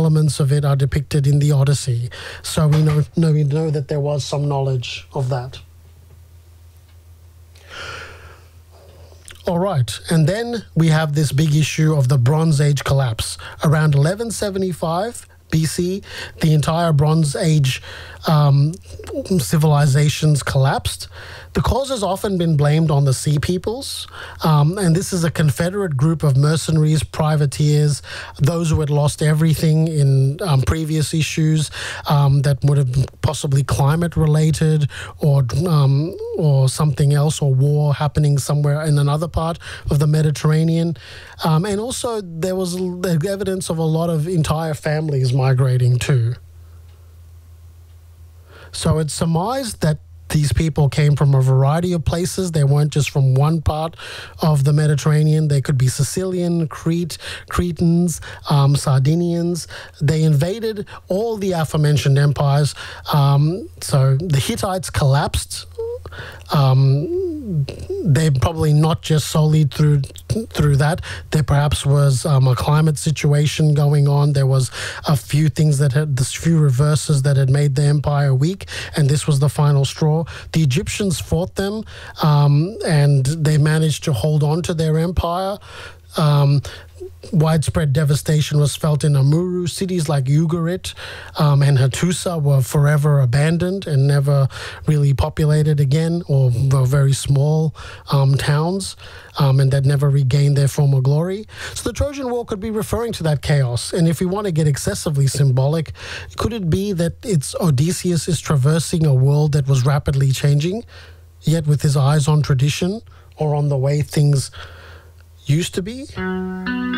elements of it are depicted in the Odyssey. So we know that there was some knowledge of that. All right, and then we have this big issue of the Bronze Age collapse. Around 1175 BC, the entire Bronze Age civilizations collapsed. The cause has often been blamed on the Sea Peoples, and this is a confederate group of mercenaries, privateers, those who had lost everything in previous issues that would have been possibly climate-related or something else, or war happening somewhere in another part of the Mediterranean. And also there was evidence of a lot of entire families migrating too. So it's surmised that these people came from a variety of places. They weren't just from one part of the Mediterranean. They could be Sicilian, Cretans, Sardinians. They invaded all the aforementioned empires. So the Hittites collapsed. They probably not just solely through that. There perhaps was a climate situation going on. There was a few things that had this few reverses that had made the empire weak, and this was the final straw. The Egyptians fought them, and they managed to hold on to their empire. Widespread devastation was felt in Amuru. Cities like Ugarit and Hattusa were forever abandoned and never really populated again, or were very small towns, and that never regained their former glory. So the Trojan War could be referring to that chaos. And if we want to get excessively symbolic, could it be that it's Odysseus is traversing a world that was rapidly changing, yet with his eyes on tradition or on the way things used to be?